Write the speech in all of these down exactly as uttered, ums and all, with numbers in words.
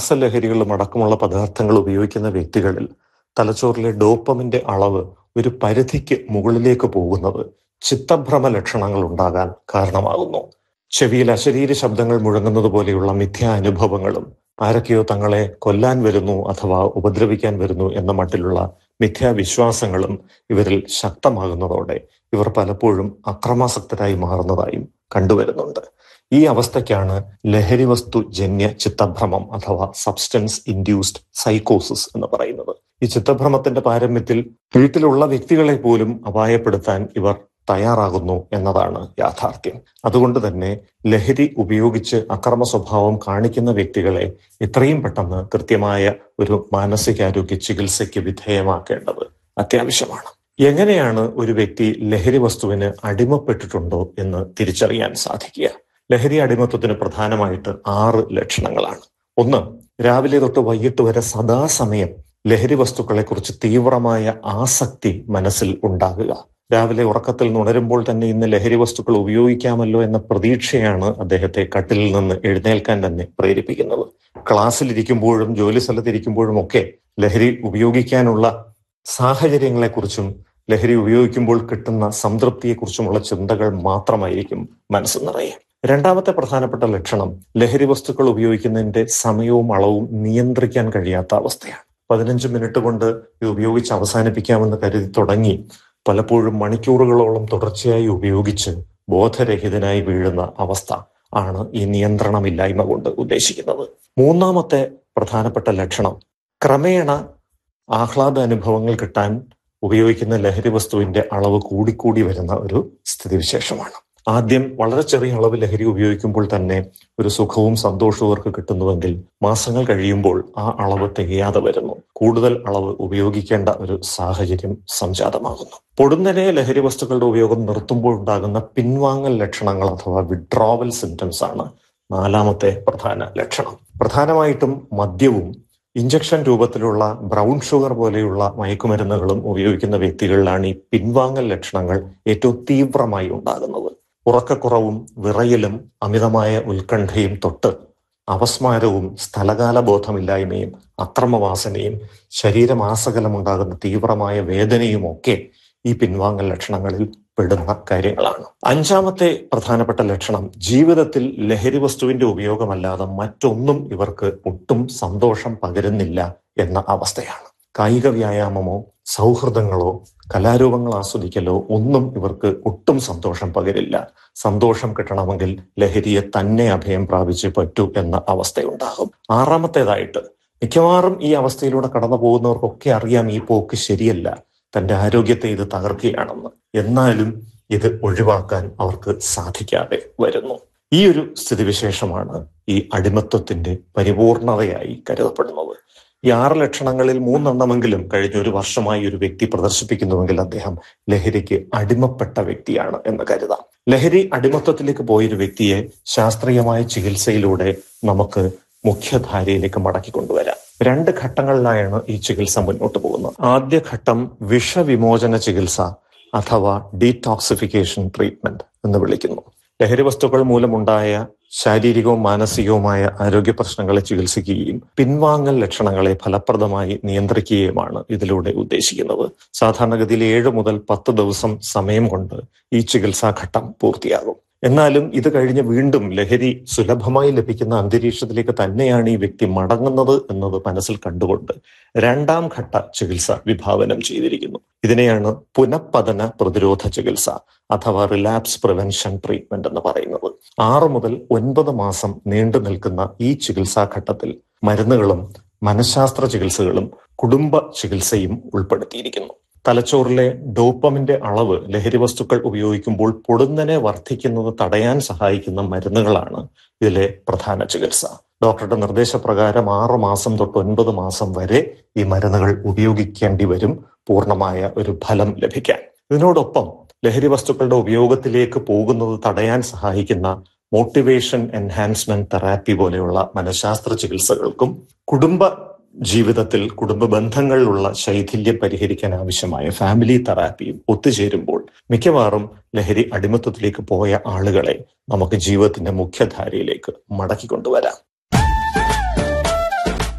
രാസലഹരികളും അടക്കമുള്ള പദാർത്ഥങ്ങൾ ഉപയോഗിക്കുന്ന വ്യക്തികളിൽ തലച്ചോറിലെ ഡോപ്പമിന്റെ അളവ് ഒരു പരിധിക്ക് മുകളിലേക്ക് പോകുന്നത് ചിത്തഭ്രമ ലക്ഷണങ്ങൾ ഉണ്ടാകാൻ കാരണമാകുന്നു. ചെവിയിൽ അശരീര ശബ്ദങ്ങൾ മുഴങ്ങുന്നത് പോലെയുള്ള മിഥ്യാ അനുഭവങ്ങളും ആരൊക്കെയോ തങ്ങളെ കൊല്ലാൻ വരുന്നു അഥവാ ഉപദ്രവിക്കാൻ വരുന്നു എന്ന മട്ടിലുള്ള മിഥ്യാവിശ്വാസങ്ങളും ഇവരിൽ ശക്തമാകുന്നതോടെ ഇവർ പലപ്പോഴും അക്രമാസക്തരായി മാറുന്നതായും കണ്ടുവരുന്നുണ്ട്. ഈ അവസ്ഥയ്ക്കാണ് ലഹരി വസ്തു ജന്യ ചിത്തഭ്രമം അഥവാ സബ്സ്റ്റൻസ് ഇൻഡ്യൂസ്ഡ് സൈക്കോസിസ് എന്ന് പറയുന്നത്. ഈ ചിത്തഭ്രമത്തിന്റെ പാരമ്യത്തിൽ വീട്ടിലുള്ള വ്യക്തികളെ പോലും അപായപ്പെടുത്താൻ ഇവർ തയ്യാറാകുന്നു എന്നതാണ് യാഥാർത്ഥ്യം. അതുകൊണ്ട് തന്നെ ലഹരി ഉപയോഗിച്ച് അക്രമ സ്വഭാവം കാണിക്കുന്ന വ്യക്തികളെ എത്രയും പെട്ടെന്ന് കൃത്യമായ ഒരു മാനസികാരോഗ്യ ചികിത്സയ്ക്ക് വിധേയമാക്കേണ്ടത് അത്യാവശ്യമാണ്. എങ്ങനെയാണ് ഒരു വ്യക്തി ലഹരി വസ്തുവിന് അടിമപ്പെട്ടിട്ടുണ്ടോ എന്ന് തിരിച്ചറിയാൻ സാധിക്കുക? ലഹരി അടിമത്വത്തിന് പ്രധാനമായിട്ട് ആറ് ലക്ഷണങ്ങളാണ്. ഒന്ന്, രാവിലെ തൊട്ട് വൈകിട്ട് വരെ സദാസമയം ലഹരി വസ്തുക്കളെ കുറിച്ച് തീവ്രമായ ആസക്തി മനസ്സിൽ ഉണ്ടാകുക. രാവിലെ ഉറക്കത്തിൽ ഉണരുമ്പോൾ തന്നെ ഇന്ന് ലഹരി വസ്തുക്കൾ ഉപയോഗിക്കാമല്ലോ എന്ന പ്രതീക്ഷയാണ് അദ്ദേഹത്തെ കട്ടിലിൽ നിന്ന് എഴുന്നേൽക്കാൻ തന്നെ പ്രേരിപ്പിക്കുന്നത്. ക്ലാസ്സിലിരിക്കുമ്പോഴും ജോലി സ്ഥലത്തിരിക്കുമ്പോഴും ഒക്കെ ലഹരി ഉപയോഗിക്കാനുള്ള സാഹചര്യങ്ങളെക്കുറിച്ചും ലഹരി ഉപയോഗിക്കുമ്പോൾ കിട്ടുന്ന സംതൃപ്തിയെക്കുറിച്ചുമുള്ള ചിന്തകൾ മാത്രമായിരിക്കും മനസ്സ് നിറയെ. രണ്ടാമത്തെ പ്രധാനപ്പെട്ട ലക്ഷണം ലഹരി വസ്തുക്കൾ ഉപയോഗിക്കുന്നതിന്റെ സമയവും അളവും നിയന്ത്രിക്കാൻ കഴിയാത്ത അവസ്ഥയാണ്. പതിനഞ്ച് മിനിറ്റ് കൊണ്ട് ഇത് ഉപയോഗിച്ച് അവസാനിപ്പിക്കാമെന്ന് കരുതി തുടങ്ങി പലപ്പോഴും മണിക്കൂറുകളോളം തുടർച്ചയായി ഉപയോഗിച്ച് ബോധരഹിതനായി വീഴുന്ന അവസ്ഥ ആണ് ഈ നിയന്ത്രണമില്ലായ്മ കൊണ്ട് ഉദ്ദേശിക്കുന്നത്. മൂന്നാമത്തെ പ്രധാനപ്പെട്ട ലക്ഷണം ക്രമേണ ആഹ്ലാദ അനുഭവങ്ങൾ കിട്ടാൻ ഉപയോഗിക്കുന്ന ലഹരി വസ്തുവിന്റെ അളവ് കൂടിക്കൂടി വരുന്ന ഒരു സ്ഥിതിവിശേഷമാണ്. ആദ്യം വളരെ ചെറിയ അളവ് ലഹരി ഉപയോഗിക്കുമ്പോൾ തന്നെ ഒരു സുഖവും സന്തോഷവും അവർക്ക് കിട്ടുന്നുവെങ്കിൽ മാസങ്ങൾ കഴിയുമ്പോൾ ആ അളവ് തികയാതെ വരുന്നു. കൂടുതൽ അളവ് ഉപയോഗിക്കേണ്ട ഒരു സാഹചര്യം സംജാതമാകുന്നു. പൊടുന്നനെ ലഹരി വസ്തുക്കളുടെ ഉപയോഗം നിർത്തുമ്പോൾ ഉണ്ടാകുന്ന പിൻവാങ്ങൽ ലക്ഷണങ്ങൾ അഥവാ വിഡ്രോവൽ സിംറ്റംസ് ആണ് നാലാമത്തെ പ്രധാന ലക്ഷണം. പ്രധാനമായിട്ടും മദ്യവും ഇഞ്ചക്ഷൻ രൂപത്തിലുള്ള ബ്രൗൺ ഷുഗർ പോലെയുള്ള മയക്കുമരുന്നുകളും ഉപയോഗിക്കുന്ന വ്യക്തികളിലാണ് ഈ പിൻവാങ്ങൽ ലക്ഷണങ്ങൾ ഏറ്റവും തീവ്രമായി ഉണ്ടാകുന്നത്. ഉറക്കക്കുറവും വിറയലും അമിതമായ ഉത്കണ്ഠയും തൊട്ട് അപസ്മാരവും സ്ഥലകാല ബോധമില്ലായ്മയും അക്രമവാസനയും ശരീരമാസകലമുണ്ടാകുന്ന തീവ്രമായ വേദനയും ഒക്കെ ഈ പിൻവാങ്ങൽ ലക്ഷണങ്ങളിൽ പെടുന്ന കാര്യങ്ങളാണ്. അഞ്ചാമത്തെ പ്രധാനപ്പെട്ട ലക്ഷണം ജീവിതത്തിൽ ലഹരി വസ്തുവിന്റെ ഉപയോഗമല്ലാതെ മറ്റൊന്നും ഇവർക്ക് ഒട്ടും സന്തോഷം പകരുന്നില്ല എന്ന അവസ്ഥയാണ്. കായിക വ്യായാമമോ സൗഹൃദങ്ങളോ കലാരൂപങ്ങൾ ആസ്വദിക്കലോ ഒന്നും ഇവർക്ക് ഒട്ടും സന്തോഷം പകരില്ല. സന്തോഷം കിട്ടണമെങ്കിൽ ലഹരിയെ തന്നെ അഭയം പ്രാപിച്ചേ പറ്റൂ എന്ന അവസ്ഥയുണ്ടാകും. ആറാമത്തേതായിട്ട് മിക്കവാറും ഈ അവസ്ഥയിലൂടെ കടന്നു പോകുന്നവർക്കൊക്കെ അറിയാം ഈ പോക്ക് ശരിയല്ല, തന്റെ ആരോഗ്യത്തെ ഇത് തകർക്കുകയാണെന്ന്. എന്നാലും ഇത് ഒഴിവാക്കാൻ അവർക്ക് സാധിക്കാതെ വരുന്നു. ഈ ഒരു സ്ഥിതിവിശേഷമാണ് ഈ അടിമത്വത്തിന്റെ പരിപൂർണതയായി കരുതപ്പെടുന്നത്. ഈ ആറ് ലക്ഷണങ്ങളിൽ മൂന്നെണ്ണമെങ്കിലും കഴിഞ്ഞ ഒരു വർഷമായി ഒരു വ്യക്തി പ്രദർശിപ്പിക്കുന്നുവെങ്കിൽ അദ്ദേഹം ലഹരിക്ക് അടിമപ്പെട്ട വ്യക്തിയാണ് എന്ന് കരുതാം. ലഹരി അടിമത്വത്തിലേക്ക് പോയൊരു വ്യക്തിയെ ശാസ്ത്രീയമായ ചികിത്സയിലൂടെ നമുക്ക് മുഖ്യധാരയിലേക്ക് മടക്കിക്കൊണ്ടുവരാം. രണ്ട് ഘട്ടങ്ങളിലായാണ് ഈ ചികിത്സ മുന്നോട്ട് പോകുന്നത്. ആദ്യ ഘട്ടം വിഷവിമോചന ചികിത്സ അഥവാ ഡീടോക്സിഫിക്കേഷൻ ട്രീറ്റ്മെന്റ് എന്ന് വിളിക്കുന്നു. ലഹരി വസ്തുക്കൾ മൂലമുണ്ടായ ശാരീരികവും മാനസികവുമായ ആരോഗ്യ പ്രശ്നങ്ങളെ ചികിത്സിക്കുകയും പിൻവാങ്ങൽ ലക്ഷണങ്ങളെ ഫലപ്രദമായി നിയന്ത്രിക്കുകയുമാണ് ഇതിലൂടെ ഉദ്ദേശിക്കുന്നത്. സാധാരണഗതിയിൽ ഏഴ് മുതൽ പത്ത് ദിവസം സമയം കൊണ്ട് ഈ ചികിത്സാഘട്ടം പൂർത്തിയാകും. എന്നാലും ഇത് കഴിഞ്ഞ് വീണ്ടും ലഹരി സുലഭമായി ലഭിക്കുന്ന അന്തരീക്ഷത്തിലേക്ക് തന്നെയാണ് ഈ വ്യക്തി മടങ്ങുന്നത് എന്നത് മനസ്സിൽ കണ്ടുകൊണ്ട് രണ്ടാം ഘട്ട ചികിത്സ വിഭാവനം ചെയ്തിരിക്കുന്നു. ഇതിനെയാണ് പുനഃപതന പ്രതിരോധ ചികിത്സ അഥവാ റിലാപ്സ് പ്രിവെൻഷൻ ട്രീറ്റ്മെന്റ് എന്ന് പറയുന്നത്. ആറ് മുതൽ ഒൻപത് മാസം നീണ്ടു നിൽക്കുന്ന ഈ ചികിത്സാഘട്ടത്തിൽ മരുന്നുകളും മനഃശാസ്ത്ര ചികിത്സകളും കുടുംബ ചികിത്സയും ഉൾപ്പെടുത്തിയിരിക്കുന്നു. തലച്ചോറിലെ ഡോപ്പമിന്റെ അളവ് ലഹരി വസ്തുക്കൾ ഉപയോഗിക്കുമ്പോൾ പൊടുന്നനെ വർദ്ധിക്കുന്നത് തടയാൻ സഹായിക്കുന്ന മരുന്നുകളാണ് ഇതിലെ പ്രധാന ചികിത്സ. ഡോക്ടറുടെ നിർദ്ദേശപ്രകാരം ആറ് മാസം തൊട്ട് ഒൻപത് മാസം വരെ ഈ മരുന്നുകൾ ഉപയോഗിക്കേണ്ടി വരും പൂർണ്ണമായ ഒരു ഫലം ലഭിക്കാൻ. ഇതിനോടൊപ്പം ലഹരി വസ്തുക്കളുടെ ഉപയോഗത്തിലേക്ക് പോകുന്നത് തടയാൻ സഹായിക്കുന്ന മോട്ടിവേഷൻ എൻഹാൻസ്മെന്റ് തെറാപ്പി പോലെയുള്ള മനഃശാസ്ത്ര ചികിത്സകൾക്കും കുടുംബ ജീവിതത്തിൽ കുടുംബ ബന്ധങ്ങളിലുള്ള ശൈഥില്യം പരിഹരിക്കാൻ ആവശ്യമായ ഫാമിലി തെറാപ്പിയും ഒത്തുചേരുമ്പോൾ മിക്കവാറും ലഹരി അടിമത്വത്തിലേക്ക് പോയ ആളുകളെ നമുക്ക് ജീവിതത്തിന്റെ മുഖ്യധാരയിലേക്ക് മടക്കിക്കൊണ്ടുവരാം.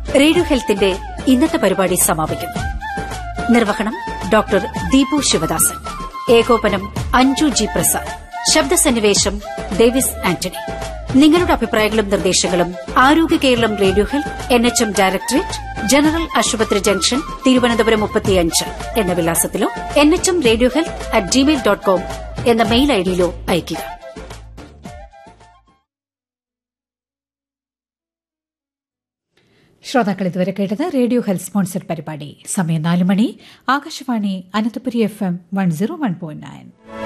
റേഡിയോ ഹെൽത്തിന്റെ ഇന്നത്തെ പരിപാടി സമാപിക്കുന്നു. നിർവഹണം ഡോക്ടർ ദീപു ശിവദാസൻ. ഏകോപനം അഞ്ജു ജി പ്രസാദ്. ശബ്ദസന്നിവേശം ഡേവിസ് ആന്റണി. നിങ്ങളുടെ അഭിപ്രായങ്ങളും നിർദ്ദേശങ്ങളും ആരോഗ്യ Keralam radio health N H M directorate, general ആശുപത്രി ജംഗ്ഷൻ, തിരുവനന്തപുരം മുപ്പത്തിയഞ്ച് എന്ന വിലാസത്തിലോ N H M radio health at Gmail dot com എന്ന മെയിൽ ഐഡിയിലോ അയയ്ക്കുക. ശ്രോതാക്കൾ ഇതുവരെ കേട്ടത് റേഡിയോ ഹെൽത്ത് സ്പോൺസർ പരിപാടി. സമയം നാല് മണി. Akashvani Ananthapuri F M one zero one point nine.